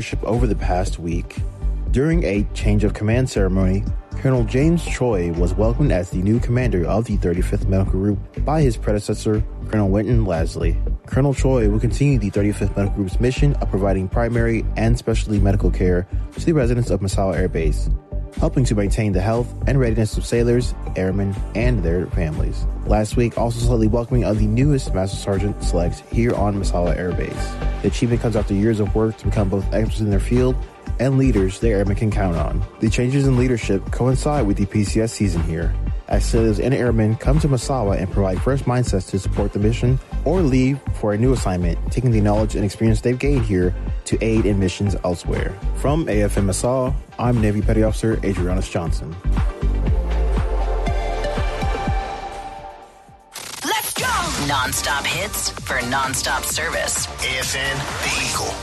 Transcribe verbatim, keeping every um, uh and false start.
leadership over the past week. During a change of command ceremony, Colonel James Choi was welcomed as the new commander of the thirty-fifth Medical Group by his predecessor, Colonel Wynton Lasley. Colonel Choi will continue the thirty-fifth Medical Group's mission of providing primary and specialty medical care to the residents of Misawa Air Base, helping to maintain the health and readiness of sailors, airmen, and their families. Last week also saw the welcoming of the newest Master Sergeant Selects here on Misawa Air Base. The achievement comes after years of work to become both experts in their field and leaders their airmen can count on. The changes in leadership coincide with the P C S season here, as sailors and airmen come to Misawa and provide fresh mindsets to support the mission or leave for a new assignment, taking the knowledge and experience they've gained here to aid in missions elsewhere. From A F M Misawa, I'm Navy Petty Officer Adrianus Johnson. Let's go! Non-stop hits for non-stop service. A F N, The Eagle.